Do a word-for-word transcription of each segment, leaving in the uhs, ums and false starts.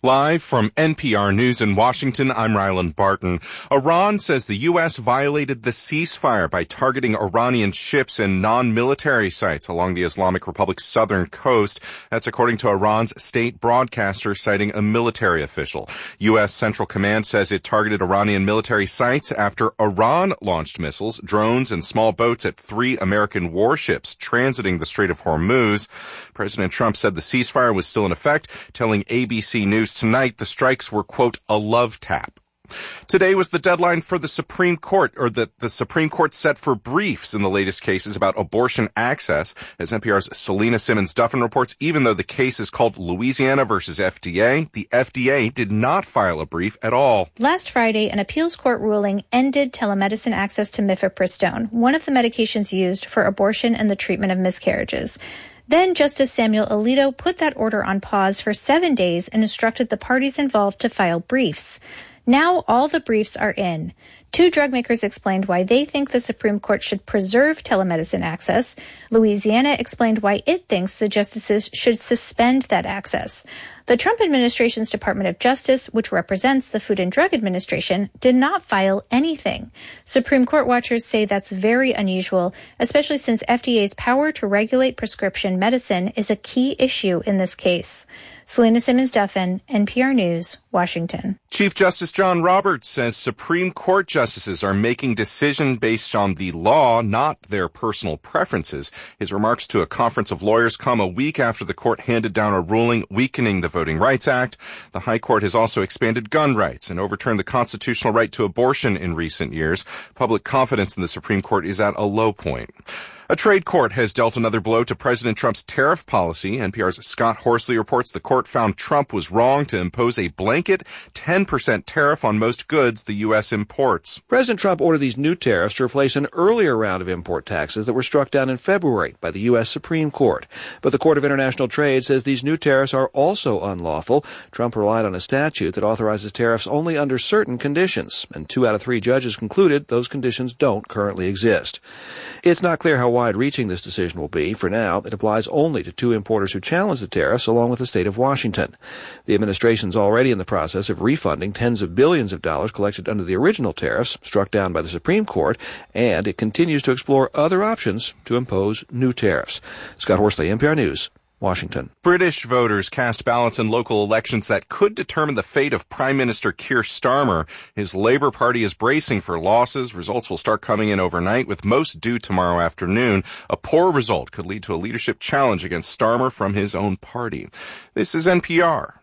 Live from N P R News in Washington, I'm Ryland Barton. Iran says the U S violated the ceasefire by targeting Iranian ships and non-military sites along the Islamic Republic's southern coast. That's according to Iran's state broadcaster, citing a military official. U S Central Command says it targeted Iranian military sites after Iran launched missiles, drones, and small boats at three American warships transiting the Strait of Hormuz. President Trump said the ceasefire was still in effect, telling A B C News tonight the strikes were, quote, a love tap. Today was the deadline for the Supreme Court, or that the Supreme Court set for briefs in the latest cases about abortion access. As N P R's Selena Simmons-Duffin reports, even though the case is called Louisiana versus F D A, the F D A did not file a brief at all. Last Friday, an appeals court ruling ended telemedicine access to mifepristone, one of the medications used for abortion and the treatment of miscarriages. Then Justice Samuel Alito put that order on pause for seven days and instructed the parties involved to file briefs. Now all the briefs are in. Two drug makers explained why they think the Supreme Court should preserve telemedicine access. Louisiana explained why it thinks the justices should suspend that access. The Trump administration's Department of Justice, which represents the Food and Drug Administration, did not file anything. Supreme Court watchers say that's very unusual, especially since F D A's power to regulate prescription medicine is a key issue in this case. Selena Simmons-Duffin, N P R News, Washington. Chief Justice John Roberts says Supreme Court justices are making decisions based on the law, not their personal preferences. His remarks to a conference of lawyers come a week after the court handed down a ruling weakening the Voting Rights Act. The High Court has also expanded gun rights and overturned the constitutional right to abortion in recent years. Public confidence in the Supreme Court is at a low point. A trade court has dealt another blow to President Trump's tariff policy. N P R's Scott Horsley reports the court found Trump was wrong to impose a blanket ten percent tariff on most goods the U S imports. President Trump ordered these new tariffs to replace an earlier round of import taxes that were struck down in February by the U S Supreme Court. But the Court of International Trade says these new tariffs are also unlawful. Trump relied on a statute that authorizes tariffs only under certain conditions, and two out of three judges concluded those conditions don't currently exist. It's not clear how wide-reaching this decision will be. For now, it applies only to two importers who challenge the tariffs, along with the state of Washington. The administration's already in the process of refunding tens of billions of dollars collected under the original tariffs struck down by the Supreme Court, and it continues to explore other options to impose new tariffs. Scott Horsley, N P R News, Washington. British voters cast ballots in local elections that could determine the fate of Prime Minister Keir Starmer. His Labour Party is bracing for losses. Results will start coming in overnight, with most due tomorrow afternoon. A poor result could lead to a leadership challenge against Starmer from his own party. This is N P R.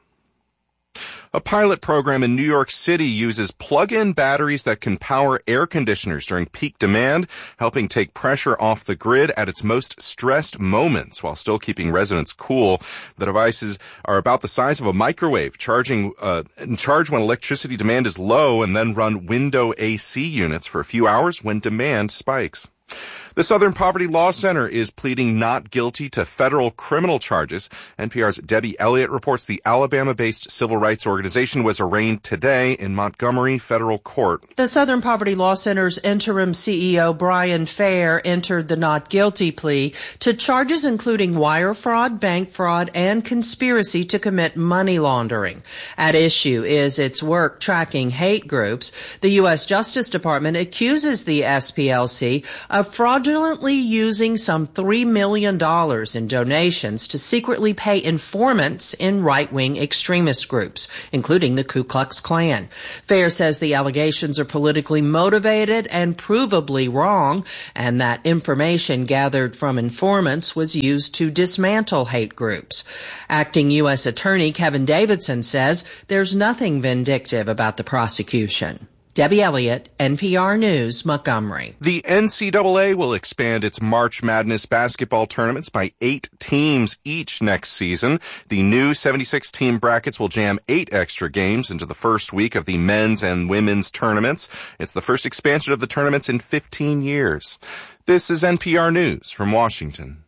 A pilot program in New York City uses plug-in batteries that can power air conditioners during peak demand, helping take pressure off the grid at its most stressed moments while still keeping residents cool. The devices are about the size of a microwave, charging uh, charge when electricity demand is low, and then run window A C units for a few hours when demand spikes. The Southern Poverty Law Center is pleading not guilty to federal criminal charges. N P R's Debbie Elliott reports the Alabama-based civil rights organization was arraigned today in Montgomery Federal Court. The Southern Poverty Law Center's interim C E O, Brian Fair, entered the not guilty plea to charges including wire fraud, bank fraud, and conspiracy to commit money laundering. At issue is its work tracking hate groups. The U S Justice Department accuses the S P L C of fraud fraudulently using some three million dollars in donations to secretly pay informants in right-wing extremist groups, including the Ku Klux Klan. Fair says the allegations are politically motivated and provably wrong, and that information gathered from informants was used to dismantle hate groups. Acting U S Attorney Kevin Davidson says there's nothing vindictive about the prosecution. Debbie Elliott, N P R News, Montgomery. The N C double A will expand its March Madness basketball tournaments by eight teams each next season. The new seventy-six team brackets will jam eight extra games into the first week of the men's and women's tournaments. It's the first expansion of the tournaments in fifteen years. This is N P R News from Washington.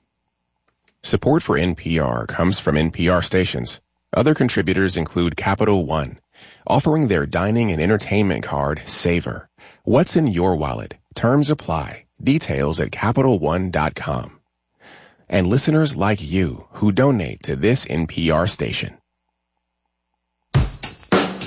Support for N P R comes from N P R stations. Other contributors include Capital One, offering their dining and entertainment card, Savor. What's in your wallet? Terms apply. Details at Capital One dot com. And listeners like you who donate to this N P R station.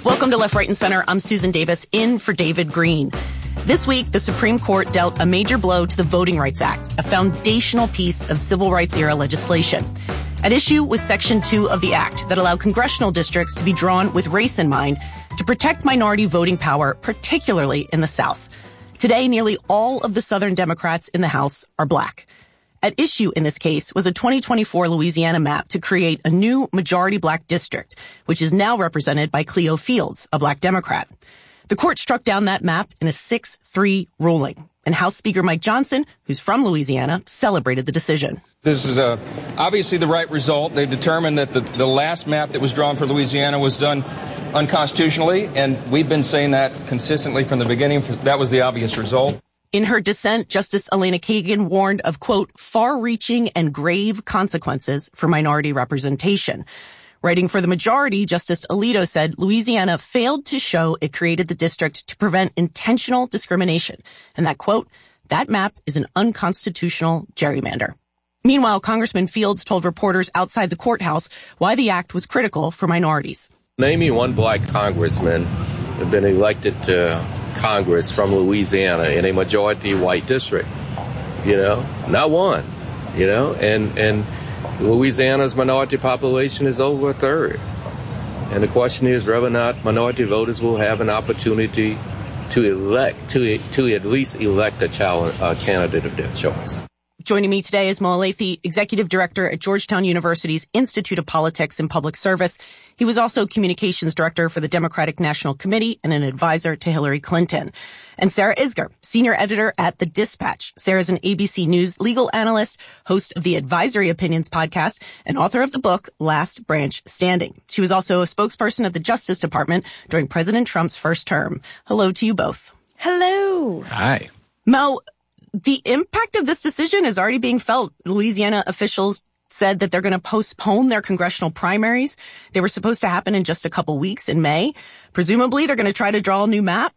Welcome to Left, Right, and Center. I'm Susan Davis, in for David Green. This week, the Supreme Court dealt a major blow to the Voting Rights Act, a foundational piece of civil rights-era legislation. At issue was Section two of the Act that allowed congressional districts to be drawn with race in mind to protect minority voting power, particularly in the South. Today, nearly all of the Southern Democrats in the House are black. At issue in this case was a twenty twenty-four Louisiana map to create a new majority black district, which is now represented by Cleo Fields, a black Democrat. The court struck down that map in a six three ruling, and House Speaker Mike Johnson, who's from Louisiana, celebrated the decision. This is uh, obviously the right result. They've determined that the, the last map that was drawn for Louisiana was done unconstitutionally, and we've been saying that consistently from the beginning. That was the obvious result. In her dissent, Justice Elena Kagan warned of, quote, far-reaching and grave consequences for minority representation. Writing for the majority, Justice Alito said Louisiana failed to show it created the district to prevent intentional discrimination, and that, quote, that map is an unconstitutional gerrymander. Meanwhile, Congressman Fields told reporters outside the courthouse why the act was critical for minorities. Name me one black congressman who has been elected to Congress from Louisiana in a majority white district. You know, not one, you know, and, and Louisiana's minority population is over a third. And the question is whether or not minority voters will have an opportunity to elect, to, to at least elect a child, a candidate of their choice. Joining me today is Mo Elleithee, Executive Director at Georgetown University's Institute of Politics and Public Service. He was also Communications Director for the Democratic National Committee and an advisor to Hillary Clinton. And Sarah Isgur, Senior Editor at The Dispatch. Sarah's an A B C News legal analyst, host of the Advisory Opinions podcast, and author of the book Last Branch Standing. She was also a spokesperson at the Justice Department during President Trump's first term. Hello to you both. Hello. Hi. Mo, the impact of this decision is already being felt. Louisiana officials said that they're going to postpone their congressional primaries. They were supposed to happen in just a couple weeks in May. Presumably, they're going to try to draw a new map.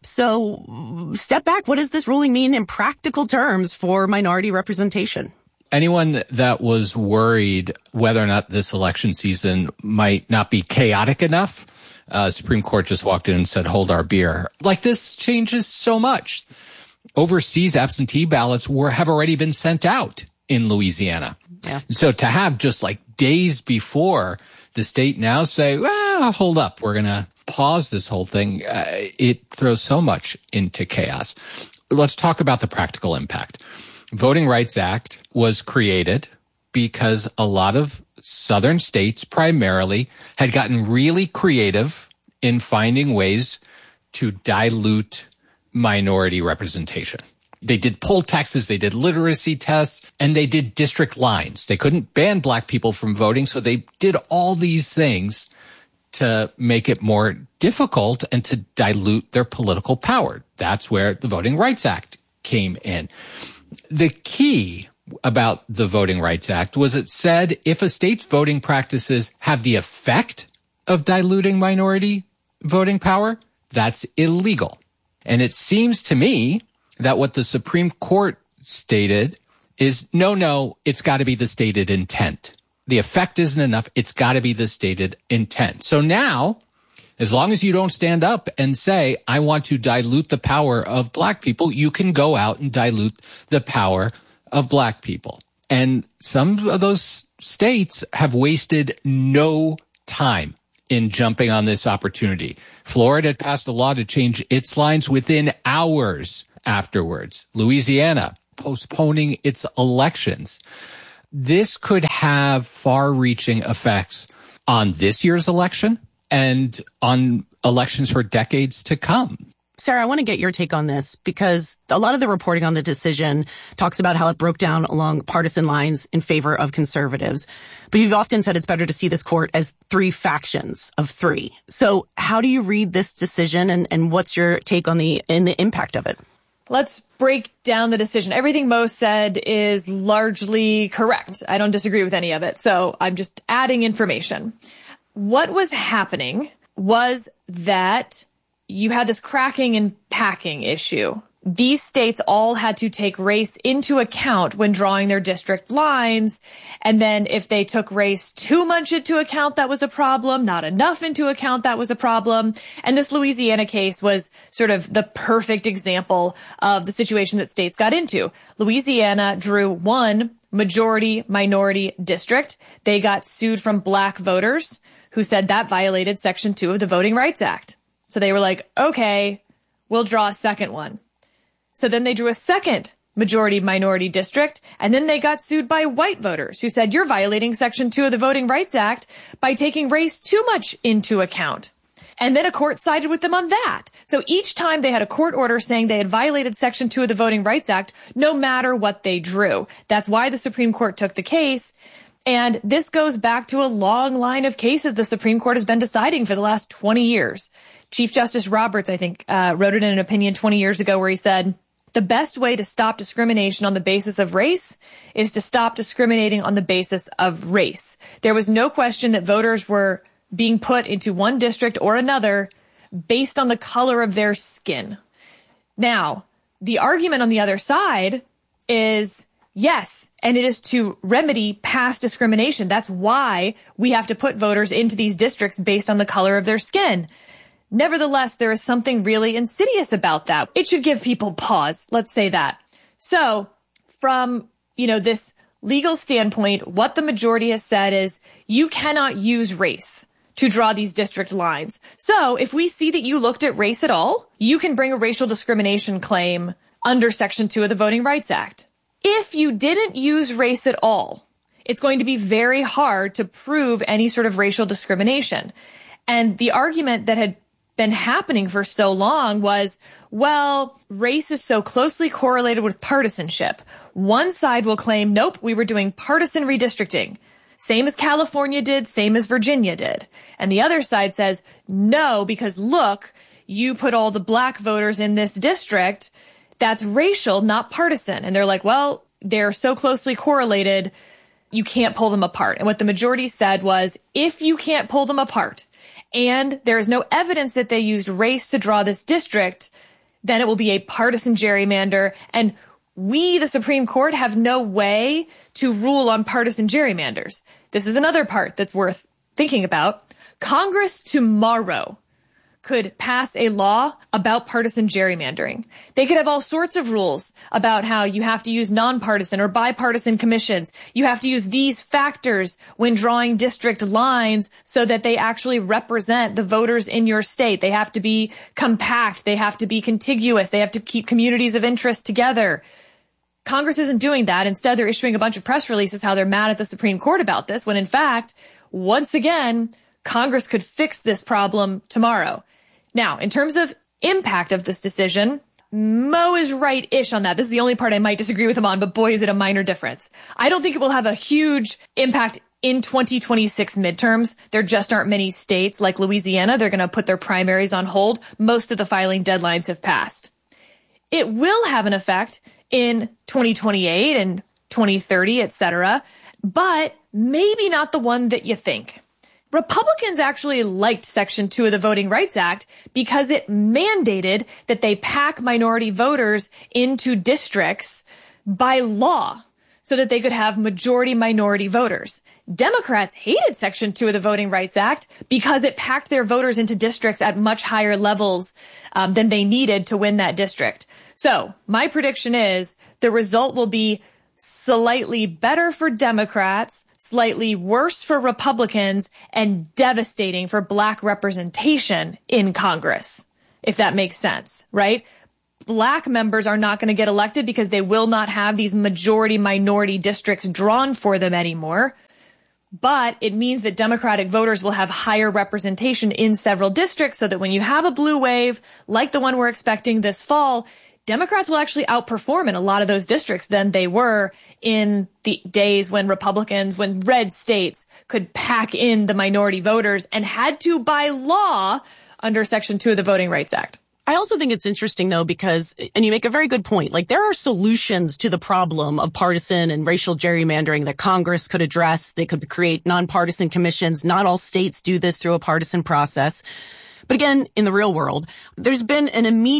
So, step back. What does this ruling mean in practical terms for minority representation? Anyone that was worried whether or not this election season might not be chaotic enough, uh, Supreme Court just walked in and said, hold our beer. Like, this changes so much. Overseas absentee ballots were have already been sent out in Louisiana. Yeah. So to have just like days before the state now say, well, hold up, we're going to pause this whole thing, uh, it throws so much into chaos. Let's talk about the practical impact. Voting Rights Act was created because a lot of southern states primarily had gotten really creative in finding ways to dilute minority representation. They did poll taxes, they did literacy tests, and they did district lines. They couldn't ban black people from voting, so they did all these things to make it more difficult and to dilute their political power. That's where the Voting Rights Act came in. The key about the Voting Rights Act was it said if a state's voting practices have the effect of diluting minority voting power, that's illegal. And it seems to me that what the Supreme Court stated is, no, no, it's got to be the stated intent. The effect isn't enough. It's got to be the stated intent. So now, as long as you don't stand up and say, I want to dilute the power of black people, you can go out and dilute the power of black people. And some of those states have wasted no time in jumping on this opportunity. Florida passed a law to change its lines within hours afterwards. Louisiana postponing its elections. This could have far-reaching effects on this year's election and on elections for decades to come. Sarah, I want to get your take on this because a lot of the reporting on the decision talks about how it broke down along partisan lines in favor of conservatives. But you've often said it's better to see this court as three factions of three. So how do you read this decision and, and what's your take on the, and the impact of it? Let's break down the decision. Everything Mo said is largely correct. I don't disagree with any of it. So I'm just adding information. What was happening was that you had this cracking and packing issue these states all had to take race into account when drawing their district lines. And then if they took race too much into account, that was a problem. Not enough into account, that was a problem. And this Louisiana case was sort of the perfect example of the situation that states got into. Louisiana drew one majority minority district. They got sued from black voters who said that violated Section two of the Voting Rights Act. So they were like, okay, we'll draw a second one. So then they drew a second majority minority district, and then they got sued by white voters who said, you're violating Section two of the Voting Rights Act by taking race too much into account. And then a court sided with them on that. So each time they had a court order saying they had violated Section two of the Voting Rights Act, no matter what they drew. That's why the Supreme Court took the case. And this goes back to a long line of cases the Supreme Court has been deciding for the last twenty years. Chief Justice Roberts, I think, uh, wrote it in an opinion twenty years ago where he said, the best way to stop discrimination on the basis of race is to stop discriminating on the basis of race. There was no question that voters were being put into one district or another based on the color of their skin. Now, the argument on the other side is, yes, and it is to remedy past discrimination. That's why we have to put voters into these districts based on the color of their skin. Nevertheless, there is something really insidious about that. It should give people pause. Let's say that. So from, you know, this legal standpoint, what the majority has said is you cannot use race to draw these district lines. So if we see that you looked at race at all, you can bring a racial discrimination claim under Section two of the Voting Rights Act. If you didn't use race at all, it's going to be very hard to prove any sort of racial discrimination. And the argument that had been happening for so long was, well, race is so closely correlated with partisanship. One side will claim, nope, we were doing partisan redistricting. Same as California did, same as Virginia did. And the other side says, no, because look, you put all the black voters in this district. That's racial, not partisan. And they're like, well, they're so closely correlated, you can't pull them apart. And what the majority said was, if you can't pull them apart, and there is no evidence that they used race to draw this district, then it will be a partisan gerrymander. And we, the Supreme Court, have no way to rule on partisan gerrymanders. This is another part that's worth thinking about. Congress tomorrow could pass a law about partisan gerrymandering. They could have all sorts of rules about how you have to use nonpartisan or bipartisan commissions. You have to use these factors when drawing district lines so that they actually represent the voters in your state. They have to be compact. They have to be contiguous. They have to keep communities of interest together. Congress isn't doing that. Instead, they're issuing a bunch of press releases how they're mad at the Supreme Court about this, when in fact, once again, Congress could fix this problem tomorrow. Now, in terms of impact of this decision, Mo is right-ish on that. This is the only part I might disagree with him on, but boy, is it a minor difference. I don't think it will have a huge impact in twenty twenty-six midterms. There just aren't many states like Louisiana. They're going to put their primaries on hold. Most of the filing deadlines have passed. It will have an effect in twenty twenty-eight and twenty thirty, et cetera, but maybe not the one that you think. Republicans actually liked Section two of the Voting Rights Act because it mandated that they pack minority voters into districts by law so that they could have majority minority voters. Democrats hated Section two of the Voting Rights Act because it packed their voters into districts at much higher levels um, than they needed to win that district. So my prediction is the result will be slightly better for Democrats, slightly worse for Republicans, and devastating for black representation in Congress, if that makes sense, right? Black members are not going to get elected because they will not have these majority minority districts drawn for them anymore. But it means that Democratic voters will have higher representation in several districts so that when you have a blue wave like the one we're expecting this fall, Democrats will actually outperform in a lot of those districts than they were in the days when Republicans, when red states could pack in the minority voters and had to by law under Section two of the Voting Rights Act. I also think it's interesting, though, because, and you make a very good point, like there are solutions to the problem of partisan and racial gerrymandering that Congress could address. They could create nonpartisan commissions. Not all states do this through a partisan process. But again, in the real world, there's been an immediate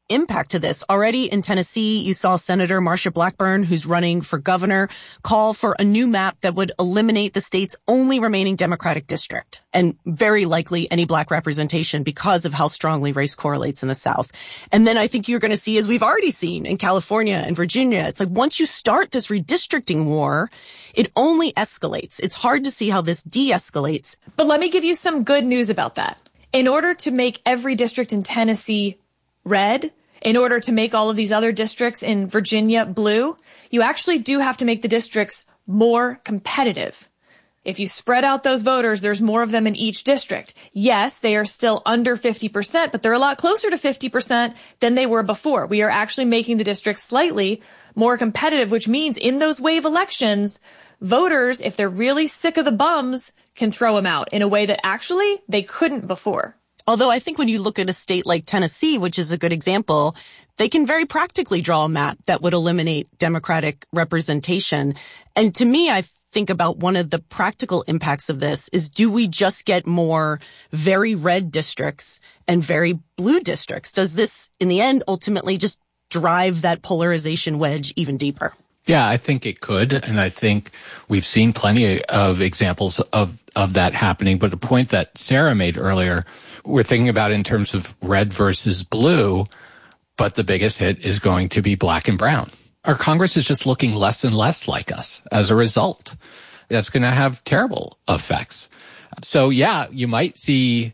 impact to this. Already in Tennessee, you saw Senator Marsha Blackburn, who's running for governor, call for a new map that would eliminate the state's only remaining Democratic district, and very likely any black representation because of how strongly race correlates in the South. And then I think you're going to see, as we've already seen in California and Virginia, it's like once you start this redistricting war, it only escalates. It's hard to see how this de-escalates. But let me give you some good news about that. In order to make every district in Tennessee red, in order to make all of these other districts in Virginia blue, you actually do have to make the districts more competitive. If you spread out those voters, there's more of them in each district. Yes, they are still under fifty percent, but they're a lot closer to fifty percent than they were before. We are actually making the districts slightly more competitive, which means in those wave elections, voters, if they're really sick of the bums, can throw them out in a way that actually they couldn't before. Although I think when you look at a state like Tennessee, which is a good example, they can very practically draw a map that would eliminate Democratic representation. And to me, I think about one of the practical impacts of this is, do we just get more very red districts and very blue districts? Does this, in the end, ultimately just drive that polarization wedge even deeper? Yeah, I think it could. And I think we've seen plenty of examples of, of that happening. But the point that Sarah made earlier, we're thinking about in terms of red versus blue, but the biggest hit is going to be black and brown. Our Congress is just looking less and less like us as a result. That's going to have terrible effects. So yeah, you might see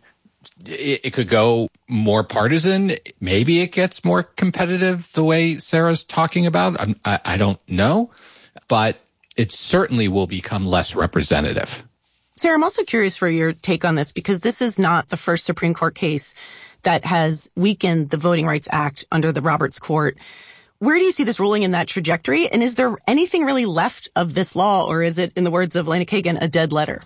it, it could go more partisan. Maybe it gets more competitive the way Sarah's talking about. I'm, I, I don't know, but it certainly will become less representative. Sarah, I'm also curious for your take on this, because this is not the first Supreme Court case that has weakened the Voting Rights Act under the Roberts Court. Where do you see this ruling in that trajectory? And is there anything really left of this law, or is it, in the words of Elena Kagan, a dead letter?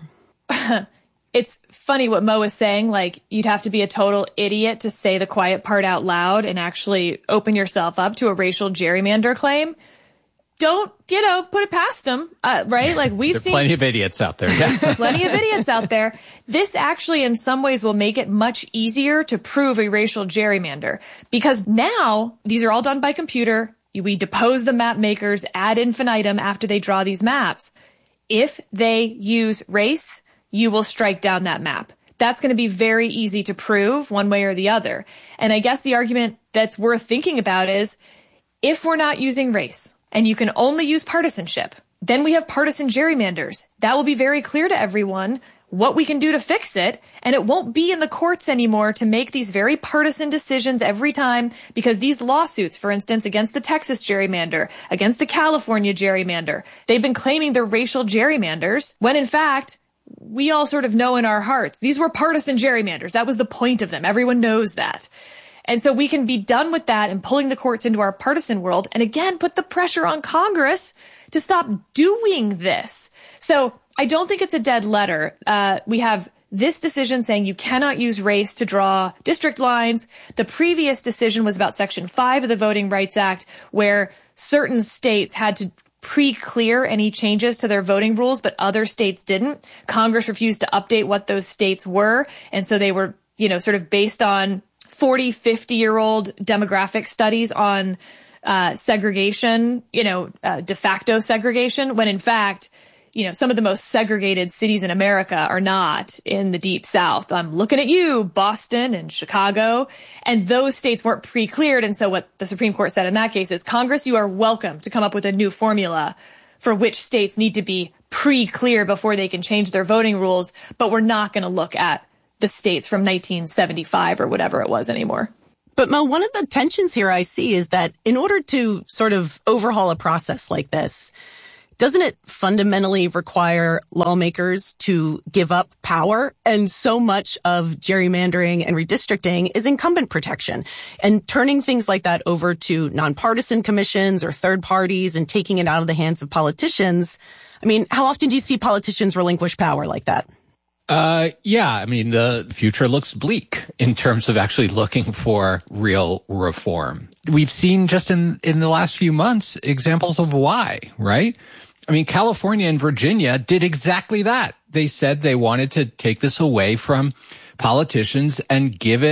It's funny what Mo is saying. Like, you'd have to be a total idiot to say the quiet part out loud and actually open yourself up to a racial gerrymander claim. Don't, you know, put it past them, uh, right? Like, we've seen plenty of idiots out there. Yeah. Plenty of idiots out there. This actually, in some ways, will make it much easier to prove a racial gerrymander, because now these are all done by computer. We depose the map makers ad infinitum after they draw these maps. If they use race, you will strike down that map. That's going to be very easy to prove one way or the other. And I guess the argument that's worth thinking about is, if we're not using race, and you can only use partisanship, then we have partisan gerrymanders. That will be very clear to everyone what we can do to fix it, and it won't be in the courts anymore to make these very partisan decisions every time, because these lawsuits, for instance, against the Texas gerrymander, against the California gerrymander, they've been claiming they're racial gerrymanders, when in fact, we all sort of know in our hearts, these were partisan gerrymanders. That was the point of them. Everyone knows that. And so we can be done with that and pulling the courts into our partisan world, and again, put the pressure on Congress to stop doing this. So I don't think it's a dead letter. Uh, we have this decision saying you cannot use race to draw district lines. The previous decision was about Section five of the Voting Rights Act, where certain states had to pre-clear any changes to their voting rules, but other states didn't. Congress refused to update what those states were. And so they were, you know, sort of based on forty, fifty year old demographic studies on uh, segregation, you know, uh, de facto segregation, when in fact, you know, some of the most segregated cities in America are not in the deep South. I'm looking at you, Boston and Chicago, and those states weren't pre-cleared. And so what the Supreme Court said in that case is, Congress, you are welcome to come up with a new formula for which states need to be pre-clear before they can change their voting rules, but we're not going to look at the states from nineteen seventy-five or whatever it was anymore. But Mo, one of the tensions here I see is that in order to sort of overhaul a process like this, doesn't it fundamentally require lawmakers to give up power? And so much of gerrymandering and redistricting is incumbent protection. And turning things like that over to nonpartisan commissions or third parties and taking it out of the hands of politicians. I mean, how often do you see politicians relinquish power like that? Uh, yeah, I mean, the future looks bleak in terms of actually looking for real reform. We've seen just in, in the last few months examples of why, right? I mean, California and Virginia did exactly that. They said they wanted to take this away from politicians and give it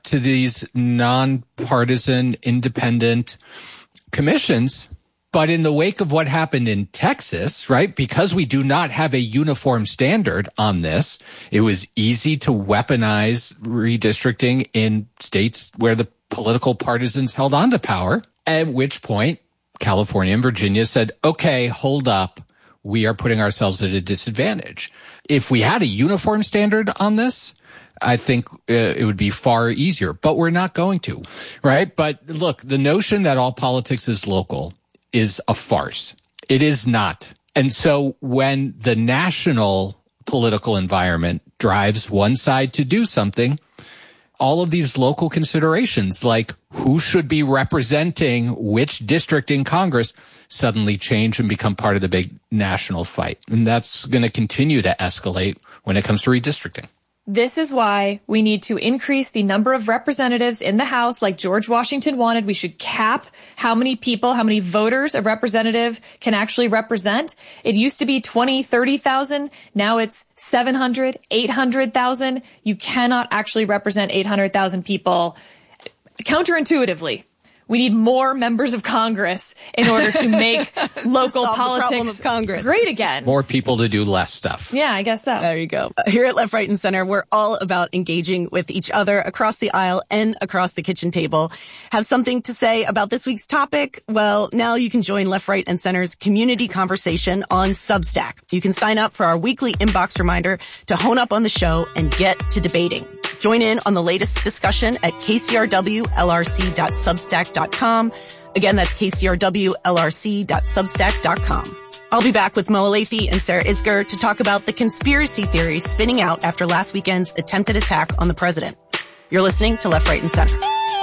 to these nonpartisan, independent commissions. But in the wake of what happened in Texas, right, because we do not have a uniform standard on this, it was easy to weaponize redistricting in states where the political partisans held on to power, at which point California and Virginia said, okay, hold up. We are putting ourselves at a disadvantage. If we had a uniform standard on this, I think uh, it would be far easier, but we're not going to, right? But look, the notion that all politics is local is a farce. It is not. And so when the national political environment drives one side to do something, all of these local considerations, like who should be representing which district in Congress, suddenly change and become part of the big national fight. And that's going to continue to escalate when it comes to redistricting. This is why we need to increase the number of representatives in the House like George Washington wanted. We should cap how many people, how many voters a representative can actually represent. It used to be twenty, thirty thousand. Now it's seven hundred, eight hundred thousand. You cannot actually represent eight hundred thousand people. Counterintuitively, we need more members of Congress in order to make local to politics of Congress. great again. More people to do less stuff. Yeah, I guess so. There you go. Here at Left, Right, and Center, we're all about engaging with each other across the aisle and across the kitchen table. Have something to say about this week's topic? Well, now you can join Left, Right, and Center's community conversation on Substack. You can sign up for our weekly inbox reminder to hone up on the show and get to debating. Join in on the latest discussion at k c r w l r c dot substack dot com. Again, that's k c r w l r c dot substack dot com. I'll be back with Mo Alathe and Sarah Isgur to talk about the conspiracy theories spinning out after last weekend's attempted attack on the president. You're listening to Left, Right, and Center.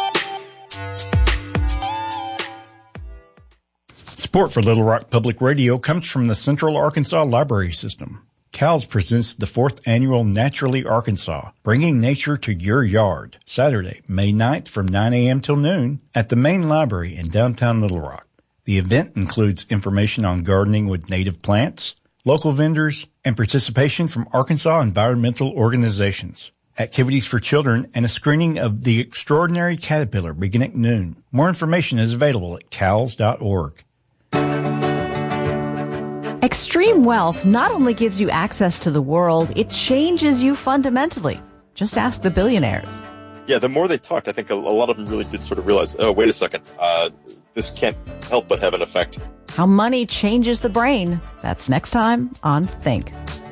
Support for Little Rock Public Radio comes from the Central Arkansas Library System. C A L S presents the fourth annual Naturally Arkansas, Bringing Nature to Your Yard, Saturday, May ninth from nine a.m. till noon at the main library in downtown Little Rock. The event includes information on gardening with native plants, local vendors, and participation from Arkansas environmental organizations. Activities for children and a screening of The Extraordinary Caterpillar begin at noon. More information is available at cals dot org. Extreme wealth not only gives you access to the world, it changes you fundamentally. Just ask the billionaires. Yeah, the more they talked, I think a, a lot of them really did sort of realize, oh, wait a second, uh, this can't help but have an effect. How money changes the brain. That's next time on Think.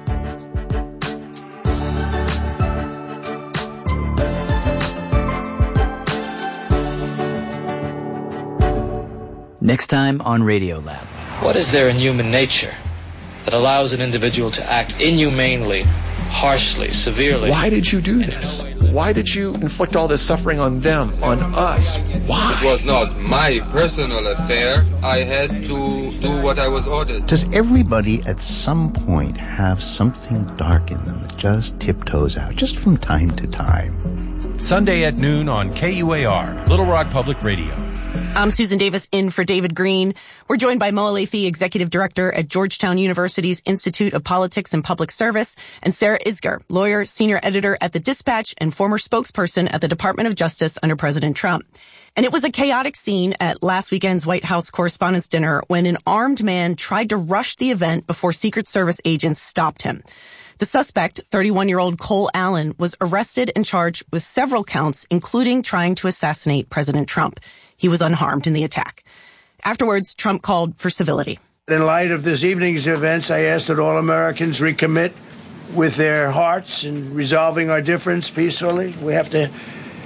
Next time on Radiolab. What is there in human nature that allows an individual to act inhumanely, harshly, severely? Why did you do this? Why did you inflict all this suffering on them, on us? Why? It was not my personal affair. I had to do what I was ordered. Does everybody at some point have something dark in them that just tiptoes out, just from time to time? Sunday at noon on K U A R, Little Rock Public Radio. I'm Susan Davis, in for David Green. We're joined by Mo Alathe, Executive Director at Georgetown University's Institute of Politics and Public Service, and Sarah Isgur, lawyer, senior editor at The Dispatch, and former spokesperson at the Department of Justice under President Trump. And it was a chaotic scene at last weekend's White House Correspondents' Dinner when an armed man tried to rush the event before Secret Service agents stopped him. The suspect, thirty-one-year-old Cole Allen, was arrested and charged with several counts, including trying to assassinate President Trump. He was unharmed in the attack. Afterwards, Trump called for civility. In light of this evening's events, I ask that all Americans recommit with their hearts in resolving our difference peacefully. We have to,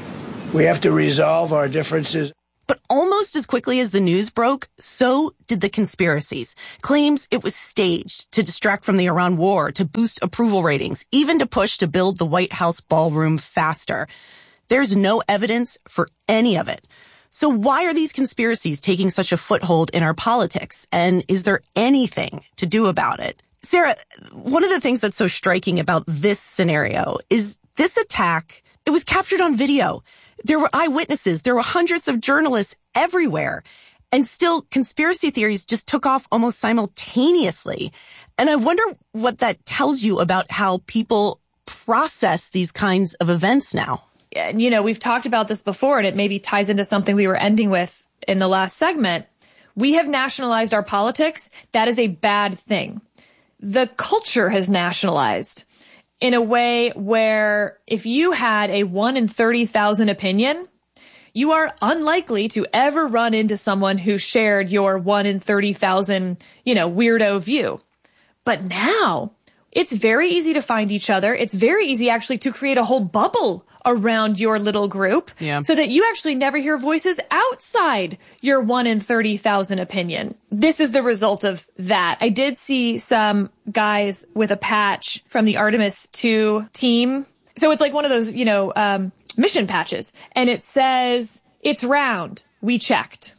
we have to resolve our differences. But almost as quickly as the news broke, so did the conspiracies. Claims it was staged to distract from the Iran war, to boost approval ratings, even to push to build the White House ballroom faster. There's no evidence for any of it. So why are these conspiracies taking such a foothold in our politics? And is there anything to do about it? Sarah, one of the things that's so striking about this scenario is this attack, it was captured on video. There were eyewitnesses. There were hundreds of journalists everywhere. And still, conspiracy theories just took off almost simultaneously. And I wonder what that tells you about how people process these kinds of events now. and, you know, we've talked about this before, and it maybe ties into something we were ending with in the last segment. We have nationalized our politics. That is a bad thing. The culture has nationalized in a way where if you had a one in thirty thousand opinion, you are unlikely to ever run into someone who shared your one in thirty thousand, you know, weirdo view. But now it's very easy to find each other. It's very easy actually to create a whole bubble around your little group yeah. so that you actually never hear voices outside your one in thirty thousand opinion. This is the result of that. I did see some guys with a patch from the Artemis two team. So it's like one of those, you know, um, mission patches. And it says, it's round. We checked.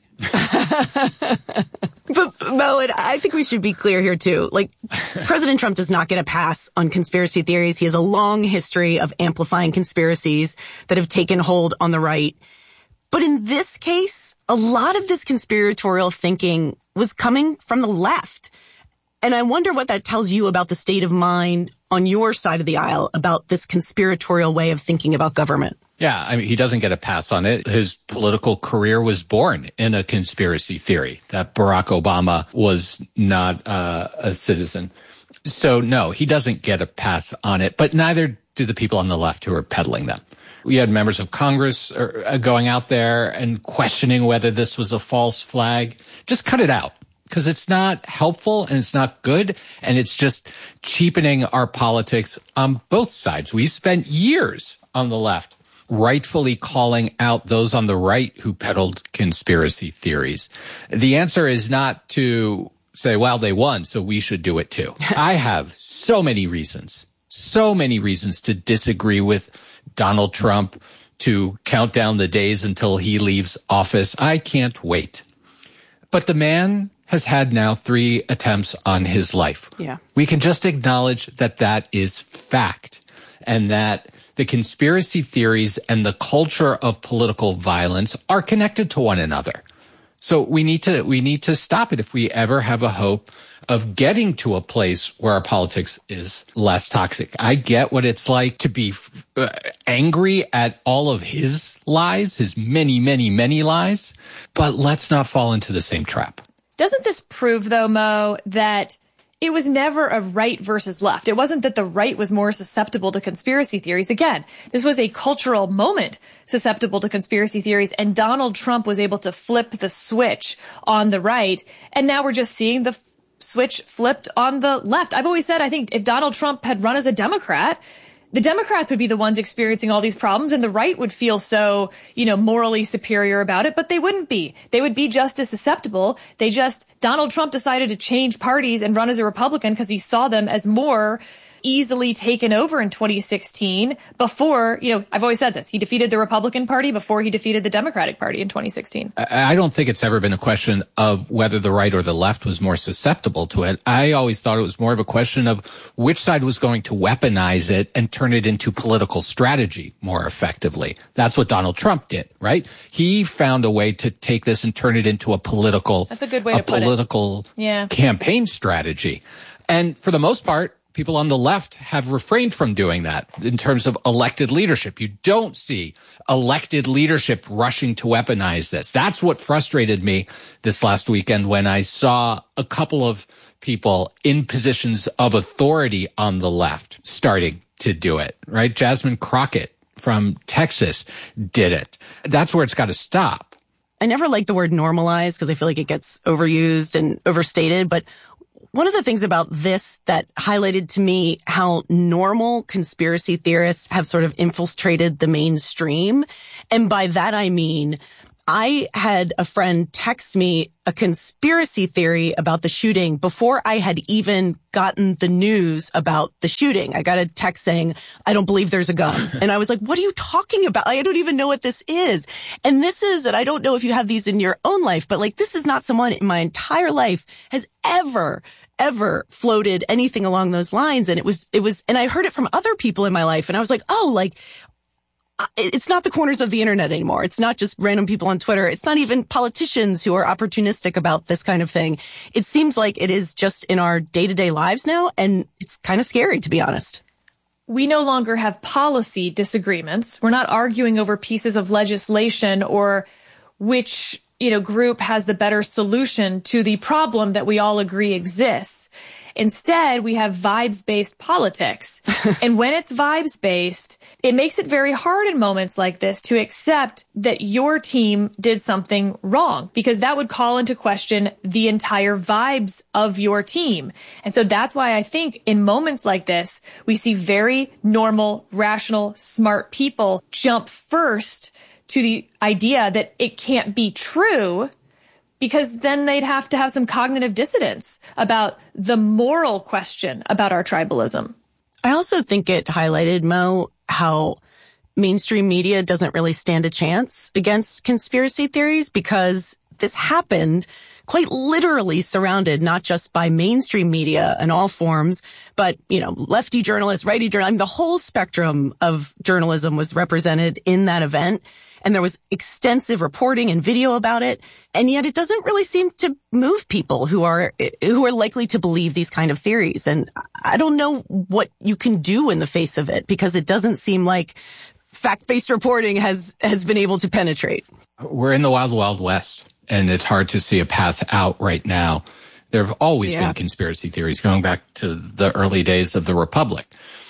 But, Mo, and I think we should be clear here, too. Like, President Trump does not get a pass on conspiracy theories. He has a long history of amplifying conspiracies that have taken hold on the right. But in this case, a lot of this conspiratorial thinking was coming from the left. And I wonder what that tells you about the state of mind on your side of the aisle about this conspiratorial way of thinking about government. Yeah, I mean, he doesn't get a pass on it. His political career was born in a conspiracy theory that Barack Obama was not uh, a citizen. So, no, he doesn't get a pass on it, but neither do the people on the left who are peddling them. We had members of Congress going out there and questioning whether this was a false flag. Just cut it out, because it's not helpful and it's not good, and it's just cheapening our politics on both sides. We spent years on the left rightfully calling out those on the right who peddled conspiracy theories. The answer is not to say, well, they won, so we should do it too. I have so many reasons, so many reasons to disagree with Donald Trump, to count down the days until he leaves office. I can't wait. But the man has had now three attempts on his life. Yeah. We can just acknowledge that that is fact, and that the conspiracy theories and the culture of political violence are connected to one another. So we need to, we need to stop it if we ever have a hope of getting to a place where our politics is less toxic. I get what it's like to be uh, angry at all of his lies, his many, many, many lies, but let's not fall into the same trap. Doesn't this prove, though, Mo, that it was never a right versus left? It wasn't that the right was more susceptible to conspiracy theories. Again, this was a cultural moment susceptible to conspiracy theories, and Donald Trump was able to flip the switch on the right, and now we're just seeing the f- switch flipped on the left. I've always said, I think if Donald Trump had run as a Democrat, the Democrats would be the ones experiencing all these problems, and the right would feel so, you know, morally superior about it, but they wouldn't be. They would be just as susceptible. They just, Donald Trump decided to change parties and run as a Republican because he saw them as more easily taken over in twenty sixteen before, you know, I've always said this, he defeated the Republican Party before he defeated the Democratic Party in twenty sixteen. I don't think it's ever been a question of whether the right or the left was more susceptible to it. I always thought it was more of a question of which side was going to weaponize it and turn it into political strategy more effectively. That's what Donald Trump did, right? He found a way to take this and turn it into a political, That's a good way a to put political it. Yeah. campaign strategy. And for the most part, people on the left have refrained from doing that in terms of elected leadership. You don't see elected leadership rushing to weaponize this. That's what frustrated me this last weekend when I saw a couple of people in positions of authority on the left starting to do it, right? Jasmine Crockett from Texas did it. That's where it's got to stop. I never like the word normalize because I feel like it gets overused and overstated, but one of the things about this that highlighted to me how normal conspiracy theorists have sort of infiltrated the mainstream. And by that, I mean, I had a friend text me a conspiracy theory about the shooting before I had even gotten the news about the shooting. I got a text saying, I don't believe there's a gun. And I was like, what are you talking about? I don't even know what this is. And this is, and I don't know if you have these in your own life, but like, this is not someone in my entire life has ever, ever floated anything along those lines. And it was, it was, and I heard it from other people in my life. And I was like, oh, like, it's not the corners of the internet anymore. It's not just random people on Twitter. It's not even politicians who are opportunistic about this kind of thing. It seems like it is just in our day-to-day lives now, and it's kind of scary, to be honest. we no longer have policy disagreements. We're not arguing over pieces of legislation or which, you know, group has the better solution to the problem that we all agree exists. Instead, we have vibes-based politics. And when it's vibes-based, it makes it very hard in moments like this to accept that your team did something wrong, because that would call into question the entire vibes of your team. And so that's why I think in moments like this, we see very normal, rational, smart people jump first to the idea that it can't be true, because then they'd have to have some cognitive dissonance about the moral question about our tribalism. I also think it highlighted, Mo, how mainstream media doesn't really stand a chance against conspiracy theories, because this happened quite literally surrounded not just by mainstream media in all forms, but, you know, lefty journalists, righty journalists. I mean, the whole spectrum of journalism was represented in that event. And there was extensive reporting and video about it. And yet it doesn't really seem to move people who are, who are likely to believe these kind of theories. And I don't know what you can do in the face of it, because it doesn't seem like fact-based reporting has, has been able to penetrate. We're in the wild, wild west, and it's hard to see a path out right now. There have always yeah. been conspiracy theories going back to the early days of the Republic.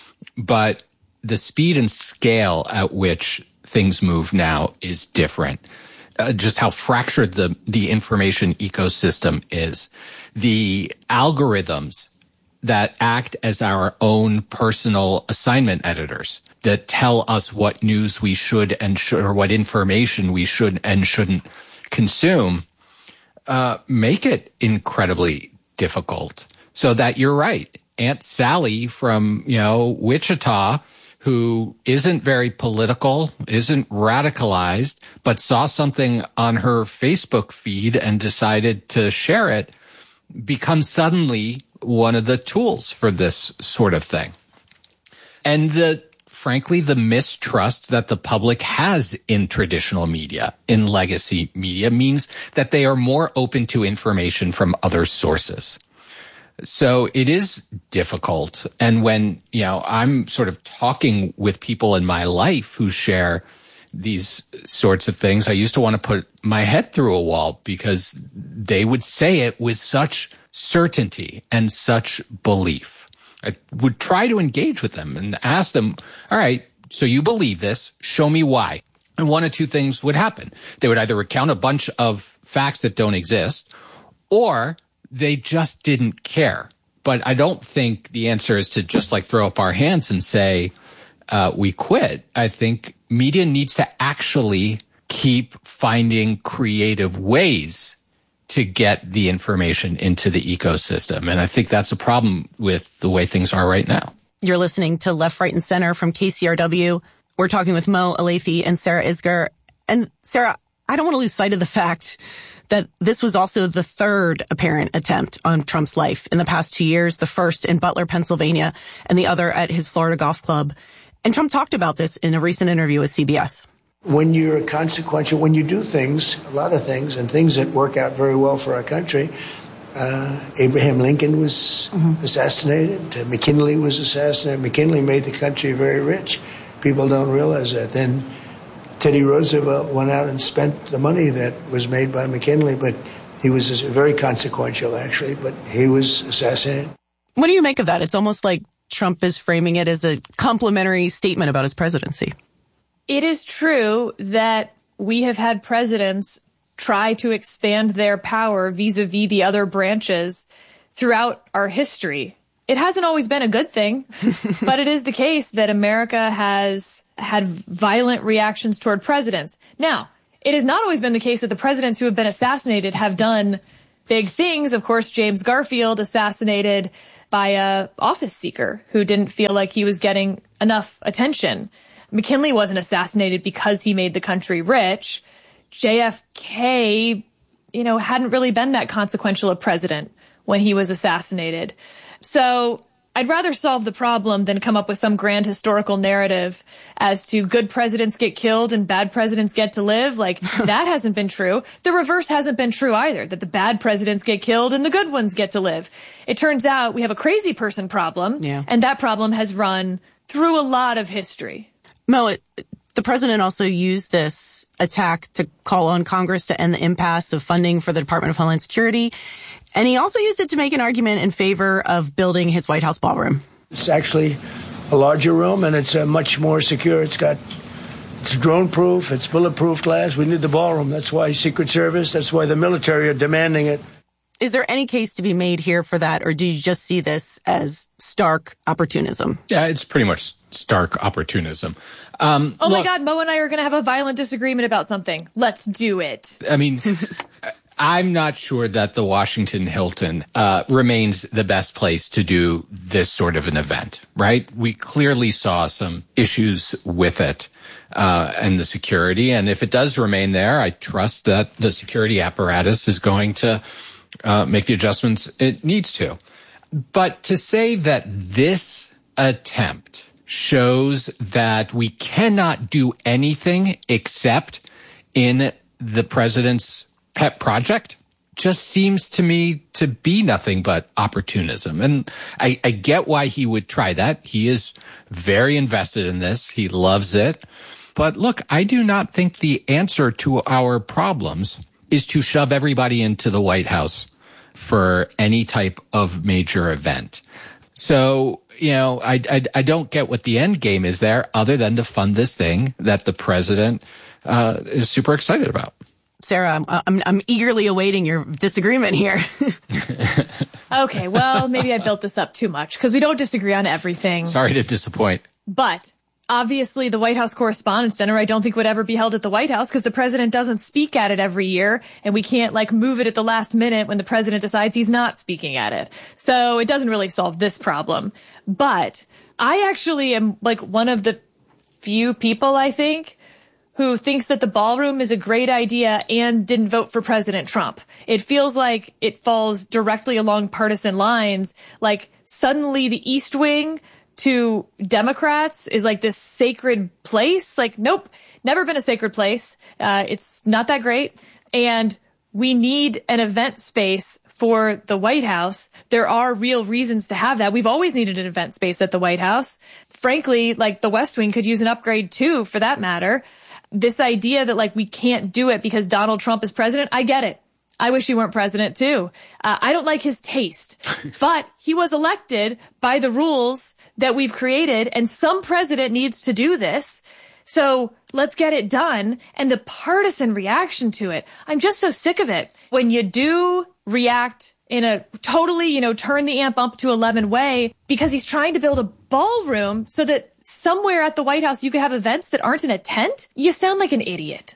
But the speed and scale at which things move now is different. Uh, just how fractured the, the information ecosystem is. The algorithms that act as our own personal assignment editors that tell us what news we should and should, or what information we should and shouldn't consume, uh, make it incredibly difficult. So that you're right. Aunt Sally from, you know, Wichita, who isn't very political, isn't radicalized, but saw something on her Facebook feed and decided to share it, becomes suddenly one of the tools for this sort of thing. And the, frankly, the mistrust that the public has in traditional media, in legacy media, means that they are more open to information from other sources. So it is difficult. And when, you know, I'm sort of talking with people in my life who share these sorts of things, I used to want to put my head through a wall, because they would say it with such certainty and such belief. I would try to engage with them and ask them, all right, so you believe this, show me why. And one of two things would happen. They would either recount a bunch of facts that don't exist, or they just didn't care. But I don't think the answer is to just like throw up our hands and say, uh, we quit. I think media needs to actually keep finding creative ways to get the information into the ecosystem. And I think that's a problem with the way things are right now. You're listening to Left, Right, and Center from K C R W. We're talking with Mo Elleithee and Sarah Isgur. And Sarah, I don't want to lose sight of the fact that this was also the third apparent attempt on Trump's life in the past two years, the first in Butler, Pennsylvania, and the other at his Florida golf club. And Trump talked about this in a recent interview with C B S. When you're consequential, when you do things, a lot of things, and things that work out very well for our country, uh, Abraham Lincoln was mm-hmm. assassinated, uh, McKinley was assassinated. McKinley made the country very rich. People don't realize that. Then Teddy Roosevelt went out and spent the money that was made by McKinley, but he was very consequential, actually, but he was assassinated. What do you make of that? It's almost like Trump is framing it as a complimentary statement about his presidency. It is true that we have had presidents try to expand their power vis-a-vis the other branches throughout our history. It hasn't always been a good thing, but it is the case that America has had violent reactions toward presidents. Now, it has not always been the case that the presidents who have been assassinated have done big things. Of course, James Garfield assassinated by a office seeker who didn't feel like he was getting enough attention. McKinley wasn't assassinated because he made the country rich. J F K, you know, hadn't really been that consequential a president when he was assassinated. So I'd rather solve the problem than come up with some grand historical narrative as to good presidents get killed and bad presidents get to live. Like, that hasn't been true. The reverse hasn't been true either, that the bad presidents get killed and the good ones get to live. It turns out we have a crazy person problem, yeah. and that problem has run through a lot of history. Mo, it, the president also used this attack to call on Congress to end the impasse of funding for the Department of Homeland Security. And he also used it to make an argument in favor of building his White House ballroom. It's actually a larger room, and it's uh, much more secure. It's got it's drone-proof, it's bulletproof glass. We need the ballroom. That's why Secret Service, that's why the military are demanding it. Is there any case to be made here for that, or do you just see this as stark opportunism? Yeah, it's pretty much stark opportunism. Um, oh look, my God, Mo and I are going to have a violent disagreement about something. Let's do it. I mean, I'm not sure that the Washington Hilton uh, remains the best place to do this sort of an event, right? We clearly saw some issues with it uh, and the security. And if it does remain there, I trust that the security apparatus is going to uh, make the adjustments it needs to. But to say that this attempt shows that we cannot do anything except in the president's pet project just seems to me to be nothing but opportunism. And I, I get why he would try that. He is very invested in this. He loves it. But look, I do not think the answer to our problems is to shove everybody into the White House for any type of major event. So, you know, I, I, I don't get what the end game is there other than to fund this thing that the president uh, is super excited about. Sarah, I'm, I'm, I'm eagerly awaiting your disagreement here. Okay, well, maybe I built this up too much because we don't disagree on everything. Sorry to disappoint. But obviously the White House Correspondents' Center I don't think would ever be held at the White House because the president doesn't speak at it every year, and we can't like move it at the last minute when the president decides he's not speaking at it. So it doesn't really solve this problem. But I actually am like one of the few people, I think, who thinks that the ballroom is a great idea and didn't vote for President Trump. It feels like it falls directly along partisan lines. Like suddenly the East Wing to Democrats is like this sacred place. Like, nope, never been a sacred place. Uh, it's not that great. And we need an event space for the White House. There are real reasons to have that. We've always needed an event space at the White House. Frankly, like the West Wing could use an upgrade too, for that matter. This idea that like we can't do it because Donald Trump is president, I get it. I wish he weren't president too. Uh, I don't like his taste, but he was elected by the rules that we've created, and some president needs to do this. So let's get it done. And the partisan reaction to it, I'm just so sick of it. When you do react in a totally, you know, turn the amp up to eleven way because he's trying to build a ballroom so that somewhere at the White House you could have events that aren't in a tent, you sound like an idiot.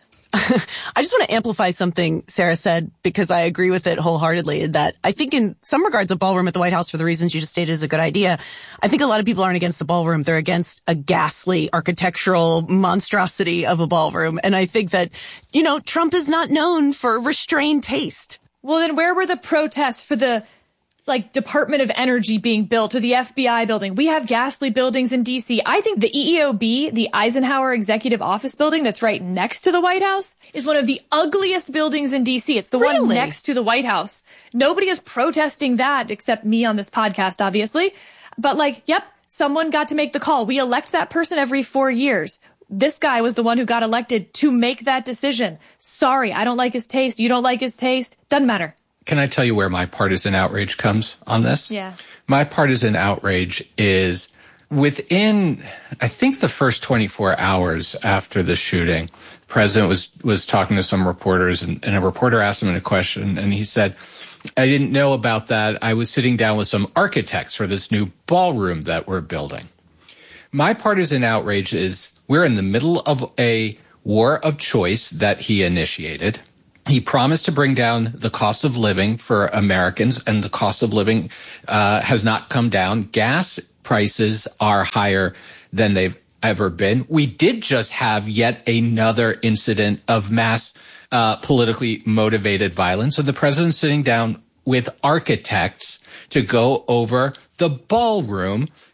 I just want to amplify something Sarah said because I agree with it wholeheartedly, that I think in some regards a ballroom at the White House for the reasons you just stated is a good idea. I think a lot of people aren't against the ballroom. They're against a ghastly architectural monstrosity of a ballroom. And I think that, you know, Trump is not known for restrained taste. Well, then where were the protests for the like Department of Energy being built or the F B I building? We have ghastly buildings in D C. I think the E E O B, the Eisenhower Executive Office building that's right next to the White House, is one of the ugliest buildings in D C. It's the really? one next to the White House. Nobody is protesting that except me on this podcast, obviously. But like, yep, someone got to make the call. We elect that person every four years. This guy was the one who got elected to make that decision. Sorry, I don't like his taste. You don't like his taste. Doesn't matter. Can I tell you where my partisan outrage comes on this? Yeah. My partisan outrage is within, I think, the first twenty-four hours after the shooting, the president was, was talking to some reporters, and, and a reporter asked him a question, and he said, I didn't know about that. I was sitting down with some architects for this new ballroom that we're building. My partisan outrage is we're in the middle of a war of choice that he initiated. He promised to bring down the cost of living for Americans, and the cost of living uh, has not come down. Gas prices are higher than they've ever been. We did just have yet another incident of mass uh, politically motivated violence. So the president's sitting down with architects to go over the ballroom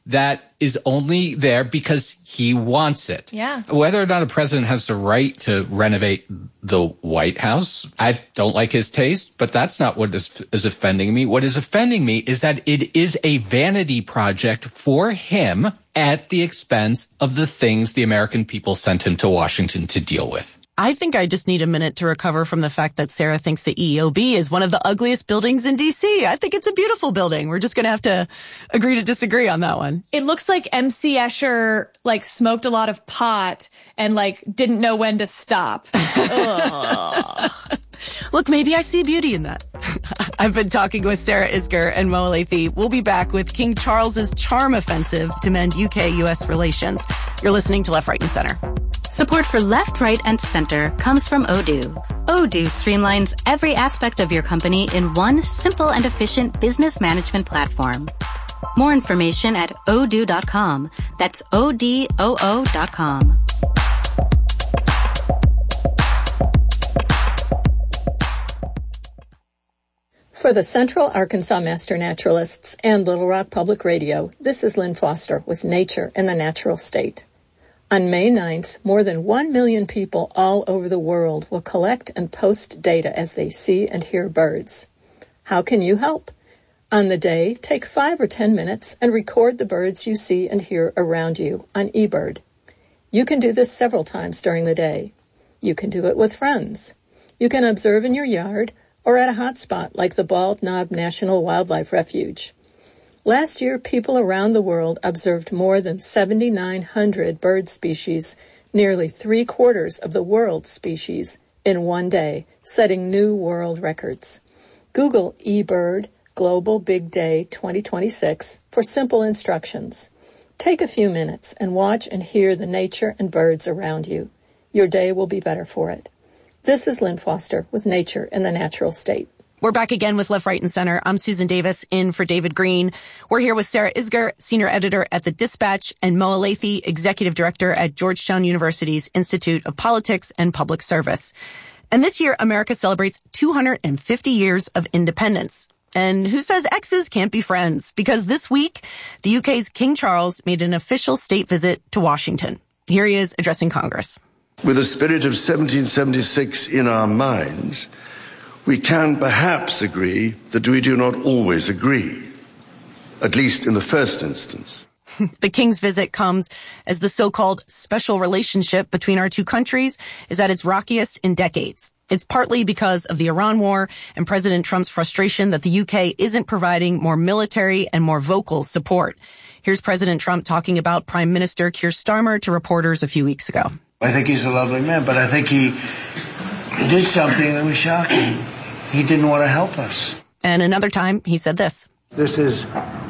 that is only there because he wants it. Yeah. Whether or not a president has the right to renovate the White House, I don't like his taste, but that's not what is, is offending me. What is offending me is that it is a vanity project for him at the expense of the things the American people sent him to Washington to deal with. I think I just need a minute to recover from the fact that Sarah thinks the E O B is one of the ugliest buildings in D C. I think it's a beautiful building. We're just going to have to agree to disagree on that one. It looks like M C Escher, like, smoked a lot of pot and, like, didn't know when to stop. Look, maybe I see beauty in that. I've been talking with Sarah Isgur and Mo Elleithee. We'll be back with King Charles's charm offensive to mend U K U S relations. You're listening to Left, Right, and Center. Support for Left, Right, and Center comes from Odoo. Odoo streamlines every aspect of your company in one simple and efficient business management platform. More information at odoo dot com. That's O D O O dot com. For the Central Arkansas Master Naturalists and Little Rock Public Radio, this is Lynn Foster with Nature in the Natural State. On May ninth, more than one million people all over the world will collect and post data as they see and hear birds. How can you help? On the day, take five or ten minutes and record the birds you see and hear around you on eBird. You can do this several times during the day. You can do it with friends. You can observe in your yard or at a hotspot like the Bald Knob National Wildlife Refuge. Last year, people around the world observed more than seven thousand nine hundred bird species, nearly three-quarters of the world's species, in one day, setting new world records. Google eBird Global Big Day twenty twenty-six for simple instructions. Take a few minutes and watch and hear the nature and birds around you. Your day will be better for it. This is Lynn Foster with Nature in the Natural State. We're back again with Left, Right, and Center. I'm Susan Davis, in for David Green. We're here with Sarah Isgur, senior editor at The Dispatch, and Mo Elleithee, executive director at Georgetown University's Institute of Politics and Public Service. And this year, America celebrates two hundred fifty years of independence. And who says exes can't be friends? Because this week, the U K's King Charles made an official state visit to Washington. Here he is addressing Congress. With the spirit of seventeen seventy-six in our minds, we can perhaps agree that we do not always agree, at least in the first instance. The King's visit comes as the so-called special relationship between our two countries is at its rockiest in decades. It's partly because of the Iran war and President Trump's frustration that the U K isn't providing more military and more vocal support. Here's President Trump talking about Prime Minister Keir Starmer to reporters a few weeks ago. I think he's a lovely man, but I think he, he did something that was shocking. He didn't want to help us. And another time, he said this. This is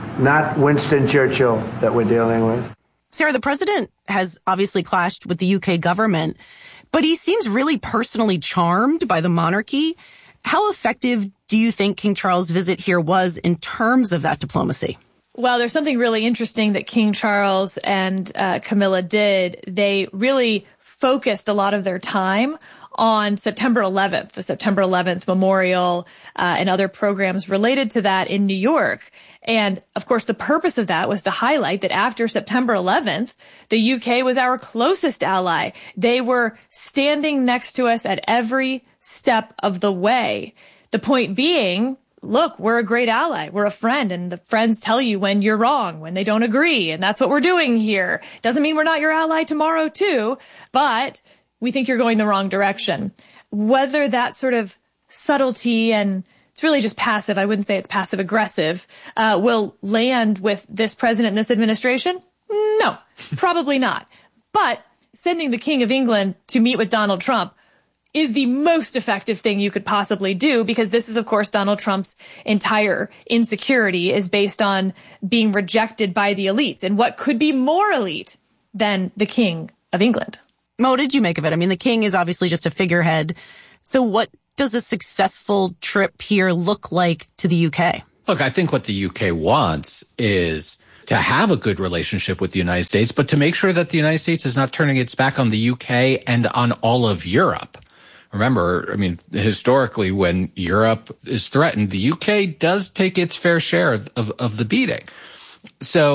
not Winston Churchill that we're dealing with. Sarah, the president has obviously clashed with the U K government, but he seems really personally charmed by the monarchy. How effective do you think King Charles' visit here was in terms of that diplomacy? Well, there's something really interesting that King Charles and uh, Camilla did. They really focused a lot of their time on September eleventh, the September eleventh memorial, uh, and other programs related to that in New York. And of course, the purpose of that was to highlight that after September eleventh, the U K was our closest ally. They were standing next to us at every step of the way. The point being, look, we're a great ally. We're a friend, and the friends tell you when you're wrong, when they don't agree. And that's what we're doing here. Doesn't mean we're not your ally tomorrow too, but we think you're going the wrong direction. Whether that sort of subtlety, and it's really just passive, I wouldn't say it's passive aggressive, uh, will land with this president and this administration? No, probably not. But sending the King of England to meet with Donald Trump is the most effective thing you could possibly do, because this is, of course, Donald Trump's entire insecurity is based on being rejected by the elites. And what could be more elite than the King of England? Mo, what did you make of it? I mean, the king is obviously just a figurehead. So what does a successful trip here look like to the U K? Look, I think what the U K wants is to have a good relationship with the United States, but to make sure that the United States is not turning its back on the U K and on all of Europe. Remember, I mean, historically, when Europe is threatened, the U K does take its fair share of, of the beating. So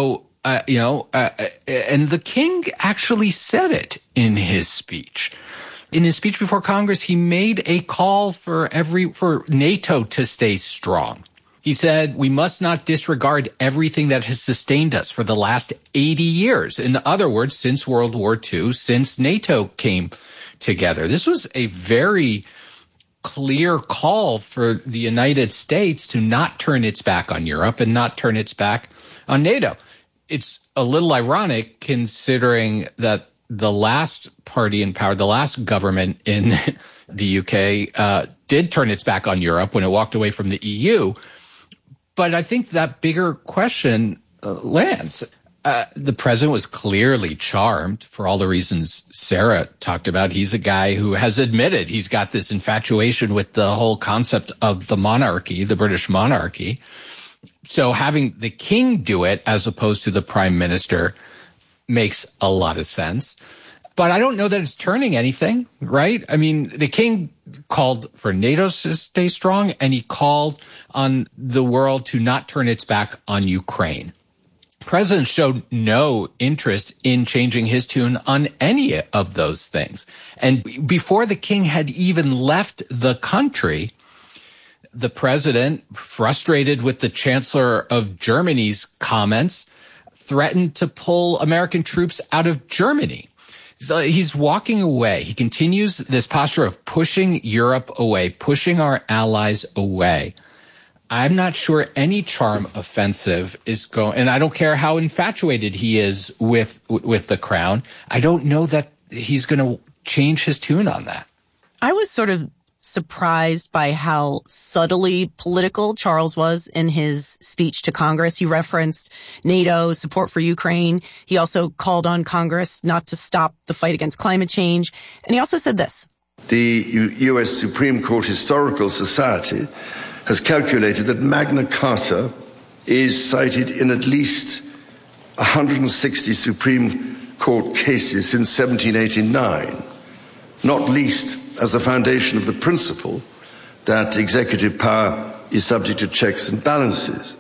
Uh, you know, uh, and the king actually said it in his speech. In his speech before Congress, he made a call for every, for NATO to stay strong. He said, we must not disregard everything that has sustained us for the last eighty years. In other words, since World War Two, since NATO came together. This was a very clear call for the United States to not turn its back on Europe and not turn its back on NATO. It's a little ironic considering that the last party in power, the last government in the U K, uh, did turn its back on Europe when it walked away from the E U. But I think that bigger question uh, lands. Uh, the president was clearly charmed for all the reasons Sarah talked about. He's a guy who has admitted he's got this infatuation with the whole concept of the monarchy, the British monarchy. So having the king do it as opposed to the prime minister makes a lot of sense. But I don't know that it's turning anything, right? I mean, the king called for NATO to stay strong, and he called on the world to not turn its back on Ukraine. The president showed no interest in changing his tune on any of those things. And before the king had even left the country, the president, frustrated with the chancellor of Germany's comments, threatened to pull American troops out of Germany. So he's walking away. He continues this posture of pushing Europe away, pushing our allies away. I'm not sure any charm offensive is going, and I don't care how infatuated he is with with the crown. I don't know that he's going to change his tune on that. I was sort of surprised by how subtly political Charles was in his speech to Congress. He referenced NATO, support for Ukraine. He also called on Congress not to stop the fight against climate change. And he also said this. The U S Supreme Court Historical Society has calculated that Magna Carta is cited in at least one hundred sixty Supreme Court cases since seventeen eighty-nine, not least as the foundation of the principle that executive power is subject to checks and balances.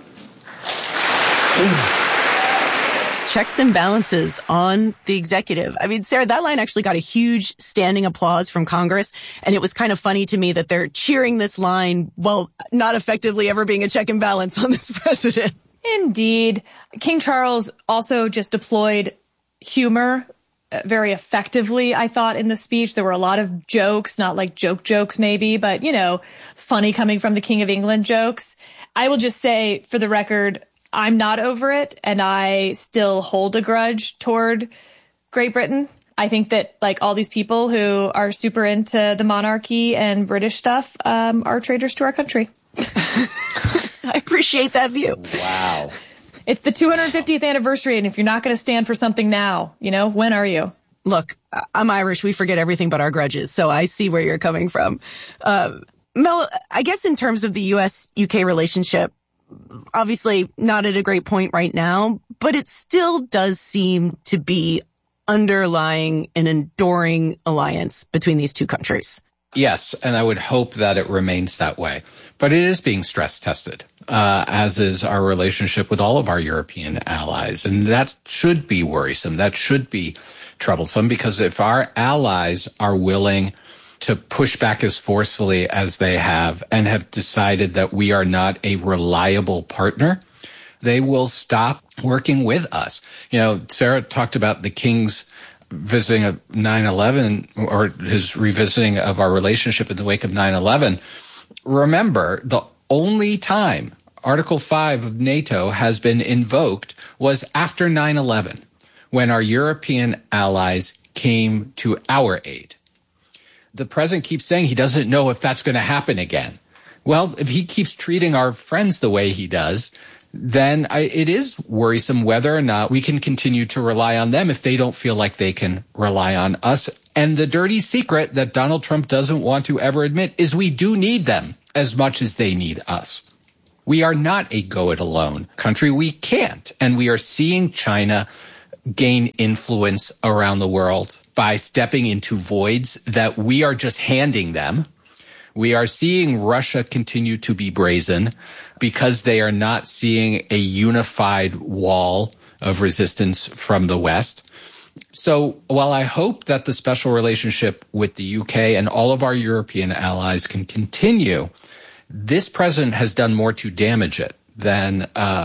Checks and balances on the executive. I mean, Sarah, that line actually got a huge standing applause from Congress. And it was kind of funny to me that they're cheering this line while not effectively ever being a check and balance on this president. Indeed. King Charles also just deployed humor very effectively, I thought, in the speech. There were a lot of jokes, not like joke jokes maybe, but, you know, funny coming from the King of England jokes. I will just say, for the record, I'm not over it, and I still hold a grudge toward Great Britain. I think that, like, all these people who are super into the monarchy and British stuff um, are traitors to our country. I appreciate that view. Wow. It's the two hundred fiftieth anniversary, and if you're not going to stand for something now, you know, when are you? Look, I'm Irish. We forget everything but our grudges, so I see where you're coming from. Uh, Mel, I guess in terms of the U S U K relationship, obviously not at a great point right now, but it still does seem to be underlying an enduring alliance between these two countries. Yes, and I would hope that it remains that way. But it is being stress tested, uh, as is our relationship with all of our European allies. And that should be worrisome. That should be troublesome, because if our allies are willing to push back as forcefully as they have and have decided that we are not a reliable partner, they will stop working with us. You know, Sarah talked about the King's visiting of nine eleven, or his revisiting of our relationship in the wake of nine eleven. Remember, the only time Article five of NATO has been invoked was after nine eleven, when our European allies came to our aid. The president keeps saying he doesn't know if that's going to happen again. Well, if he keeps treating our friends the way he does, then I, it is worrisome whether or not we can continue to rely on them if they don't feel like they can rely on us. And the dirty secret that Donald Trump doesn't want to ever admit is we do need them as much as they need us. We are not a go-it-alone country. We can't. And we are seeing China gain influence around the world by stepping into voids that we are just handing them. We are seeing Russia continue to be brazen because they are not seeing a unified wall of resistance from the West. So while I hope that the special relationship with the U K and all of our European allies can continue, this president has done more to damage it than uh,